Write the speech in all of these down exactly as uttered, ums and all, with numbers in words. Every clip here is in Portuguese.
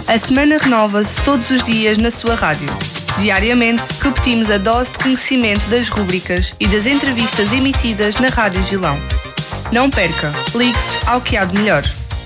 A semana renova-se todos os dias na sua rádio. Diariamente, repetimos a dose de conhecimento das rúbricas e das entrevistas emitidas na Rádio Gilão. Não perca, ligue-se ao que há de melhor.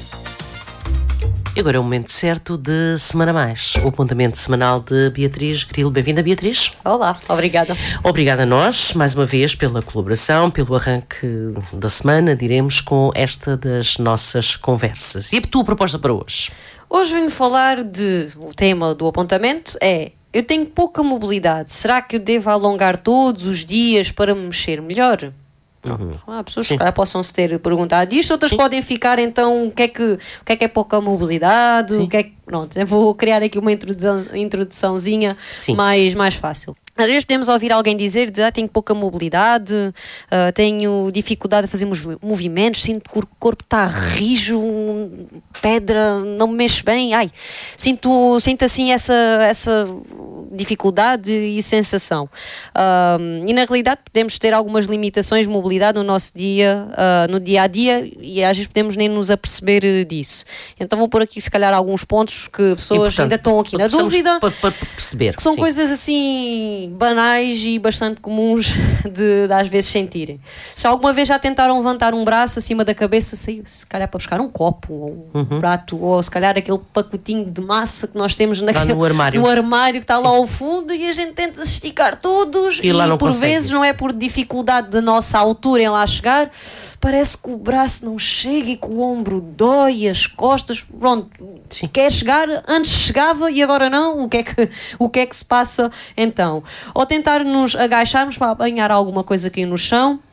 E agora é o momento certo de Semana Mais, o apontamento semanal de Beatriz Grilo. Bem-vinda, Beatriz. Olá, obrigada. Obrigada a nós, mais uma vez, pela colaboração, pelo arranque da semana, diremos, com esta das nossas conversas. E a tua proposta para hoje? Hoje venho falar de... O tema do apontamento é: eu tenho pouca mobilidade, será que eu devo alongar todos os dias para me mexer melhor? Uhum. Há pessoas que possam se ter perguntado isto, outras Sim. podem ficar então, o que é que, o que é, que é pouca mobilidade, o que é que, pronto, eu vou criar aqui uma introdução, introduçãozinha mais, mais fácil. Às vezes podemos ouvir alguém dizer de, ah, tenho pouca mobilidade, uh, tenho dificuldade a fazer movimentos, sinto que o corpo está rijo, pedra, não me mexo bem, ai, sinto, sinto assim essa, essa dificuldade e sensação. Uh, e na realidade podemos ter algumas limitações de mobilidade no nosso dia, uh, no dia a dia, e às vezes podemos nem nos aperceber disso. Então vou pôr aqui se calhar alguns pontos que pessoas ainda estão aqui na dúvida, para, para perceber, que são sim. coisas assim banais e bastante comuns de, de às vezes sentirem. Se alguma vez já tentaram levantar um braço acima da cabeça, saiu se calhar para buscar um copo ou um uhum. prato, ou se calhar aquele pacotinho de massa que nós temos naquele, no armário, no armário que está Sim. lá ao fundo, e a gente tenta se esticar todos e, e por consegue. vezes não é por dificuldade da nossa altura em lá chegar, parece que o braço não chega e que o ombro dói, as costas, pronto, Sim. quer chegar, antes chegava e agora não, o que é que, o que é que se passa então? Ou tentar nos agacharmos para apanhar alguma coisa aqui no chão,